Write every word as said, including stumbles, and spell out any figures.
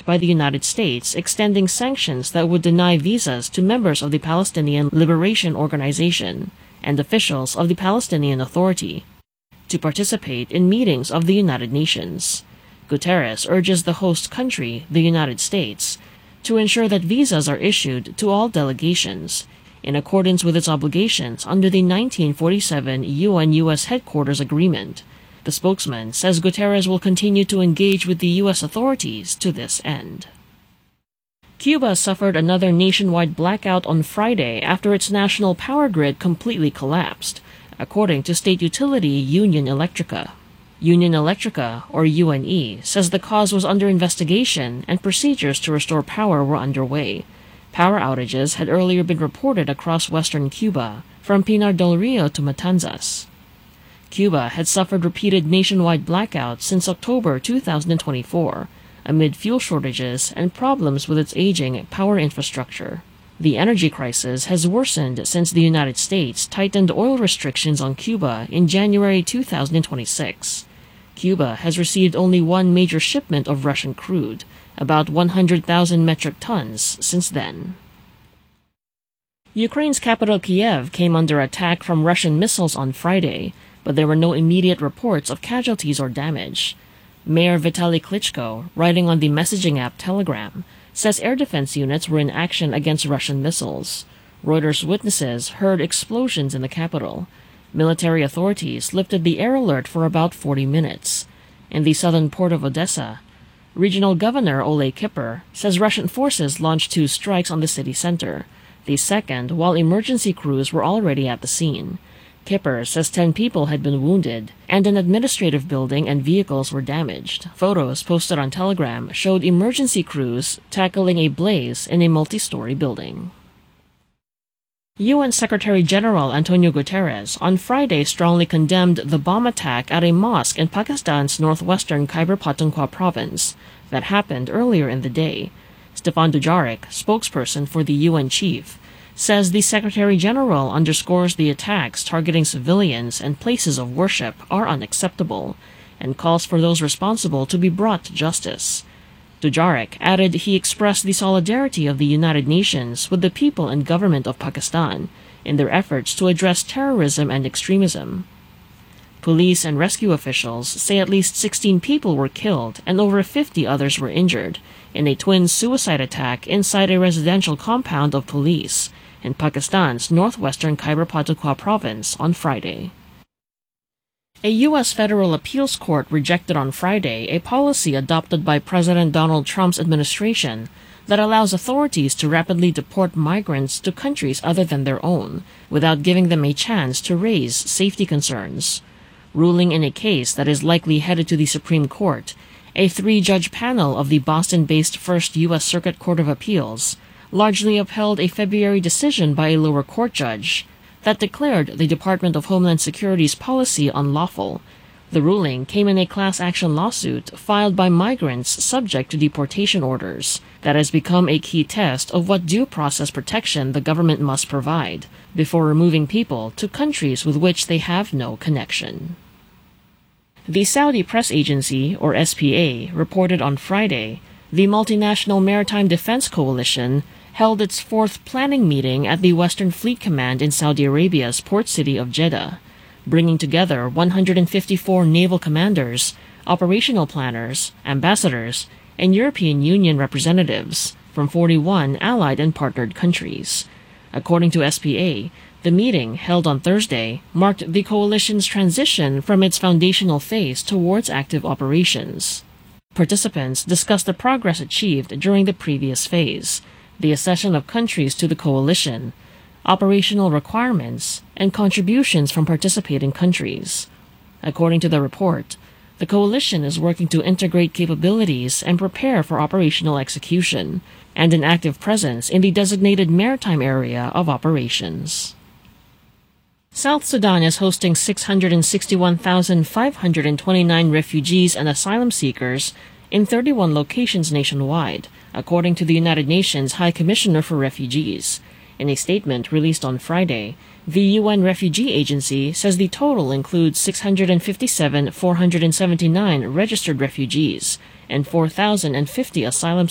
announcement by the United States extending sanctions that would deny visas to members of the Palestinian Liberation Organization and officials of the Palestinian Authority to participate in meetings of the United Nations. Guterres urges the host country, the United States, to ensure that visas are issued to all delegations, in accordance with its obligations under the nineteen forty-seven U N U S Headquarters Agreement. The spokesman says Guterres will continue to engage with the U S authorities to this end. Cuba suffered another nationwide blackout on Friday after its national power grid completely collapsed, according to state utility Union Electrica. Union Electrica, or U N E, says the cause was under investigation and procedures to restore power were underway. Power outages had earlier been reported across western Cuba, from Pinar del Rio to Matanzas. Cuba had suffered repeated nationwide blackouts since October two thousand twenty-four, amid fuel shortages and problems with its aging power infrastructure. The energy crisis has worsened since the United States tightened oil restrictions on Cuba in January two thousand twenty-six. Cuba has received only one major shipment of Russian crude, about one hundred thousand metric tons, since then. Ukraine's capital Kiev came under attack from Russian missiles on Friday, but there were no immediate reports of casualties or damage. Mayor Vitaly Klitschko, writing on the messaging app Telegram, says air defense units were in action against Russian missiles. Reuters witnesses heard explosions in the capital. Military authorities lifted the air alert for about forty minutes. In the southern port of Odessa, Regional Governor Ole Kipper says Russian forces launched two strikes on the city center, the second while emergency crews were already at the scene. Kipper says ten people had been wounded, and an administrative building and vehicles were damaged. Photos posted on Telegram showed emergency crews tackling a blaze in a multi-story building. U N Secretary-General Antonio Guterres on Friday strongly condemned the bomb attack at a mosque in Pakistan's northwestern Khyber Pakhtunkhwa province that happened earlier in the day. Stefan Dujarric, spokesperson for the U N chief, says the Secretary-General underscores the attacks targeting civilians and places of worship are unacceptable, and calls for those responsible to be brought to justice. Dujarric added he expressed the solidarity of the United Nations with the people and government of Pakistan in their efforts to address terrorism and extremism. Police and rescue officials say at least sixteen people were killed and over fifty others were injured in a twin suicide attack inside a residential compound of police in Pakistan's northwestern Khyber Pakhtunkhwa province on Friday. A U S federal appeals court rejected on Friday a policy adopted by President Donald Trump's administration that allows authorities to rapidly deport migrants to countries other than their own without giving them a chance to raise safety concerns. Ruling in a case that is likely headed to the Supreme Court, a three-judge panel of the Boston-based First U S Circuit Court of Appeals largely upheld a February decision by a lower court judge that declared the Department of Homeland Security's policy unlawful. The ruling came in a class action lawsuit filed by migrants subject to deportation orders that has become a key test of what due process protection the government must provide before removing people to countries with which they have no connection. The Saudi Press Agency, or S P A, reported on Friday the Multinational Maritime Defense Coalition held its fourth planning meeting at the Western Fleet Command in Saudi Arabia's port city of Jeddah, bringing together one hundred fifty-four naval commanders, operational planners, ambassadors, and European Union representatives from forty-one allied and partnered countries. According to S P A, the meeting, held on Thursday, marked the coalition's transition from its foundational phase towards active operations. Participants discussed the progress achieved during the previous phase, the accession of countries to the coalition, operational requirements, and contributions from participating countries. According to the report, the coalition is working to integrate capabilities and prepare for operational execution, and an active presence in the designated maritime area of operations. South Sudan is hosting six hundred sixty-one thousand five hundred twenty-nine refugees and asylum seekers in thirty-one locations nationwide, according to the United Nations High Commissioner for Refugees. In a statement released on Friday, the U N Refugee Agency says the total includes six hundred fifty-seven thousand four hundred seventy-nine registered refugees and four thousand fifty asylum